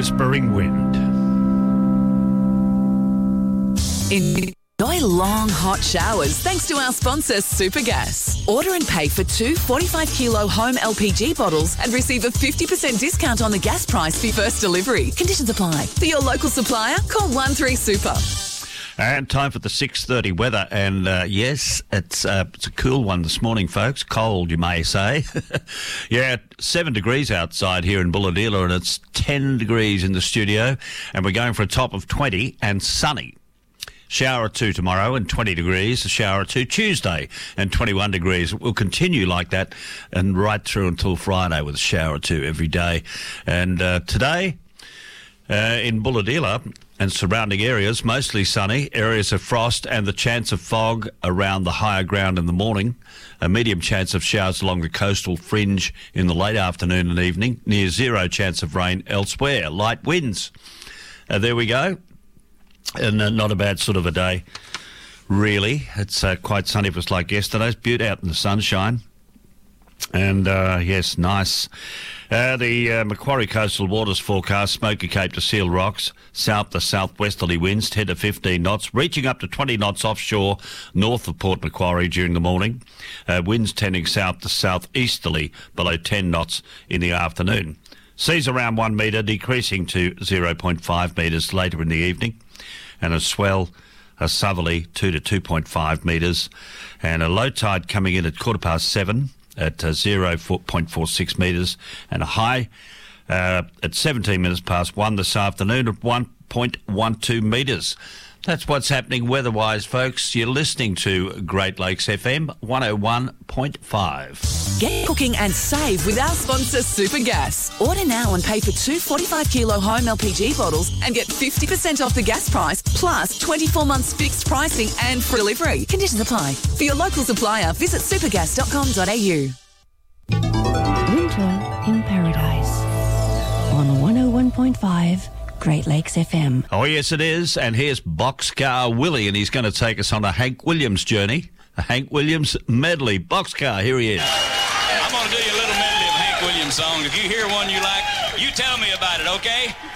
Whispering Wind. Enjoy long, hot showers thanks to our sponsor, Supergas. Order and pay for 2 45-kilo home LPG bottles and receive a 50% discount on the gas price for your first delivery. Conditions apply. For your local supplier, call 13-SUPER. And time for the 6:30 weather. And yes, it's a cool one this morning, folks. Cold, you may say. Yeah, 7 degrees outside here in Bulahdelah, and it's 10 degrees in the studio. And we're going for a top of 20 and sunny. Shower or 2 tomorrow and 20 degrees. A shower or 2 Tuesday and 21 degrees. We'll continue like that and right through until Friday with a shower or 2 every day. And today in Bulahdelah and surrounding areas, mostly sunny, areas of frost and the chance of fog around the higher ground in the morning. A medium chance of showers along the coastal fringe in the late afternoon and evening. Near zero chance of rain elsewhere. Light winds. There we go. And not a bad sort of a day, really. It's quite sunny. It was like yesterday's. Beaut out in the sunshine. And, yes, nice. The Macquarie Coastal Waters forecast, Smoky Cape to Seal Rocks, south to southwesterly winds, 10 to 15 knots, reaching up to 20 knots offshore north of Port Macquarie during the morning. Winds tending south to southeasterly, below 10 knots in the afternoon. Seas around 1 metre, decreasing to 0.5 metres later in the evening. And a swell, a southerly, 2 to 2.5 metres. And a low tide coming in at 7:15 at 0.46 metres. And a high at 17 minutes past 1 this afternoon at 1.12 metres. That's what's happening weather-wise, folks. You're listening to Great Lakes FM 101.5. Get cooking and save with our sponsor, Supergas. Order now and pay for 2 45-kilo home LPG bottles and get 50% off the gas price, plus 24 months fixed pricing and free delivery. Conditions apply. For your local supplier, visit supergas.com.au. Winter in Paradise on 101.5 Great Lakes FM. Oh, yes, it is. And here's Boxcar Willie, and he's going to take us on a Hank Williams journey. A Hank Williams medley. Boxcar, here he is. I'm going to do you a little medley of Hank Williams songs. If you hear one you like, you tell me about it, okay?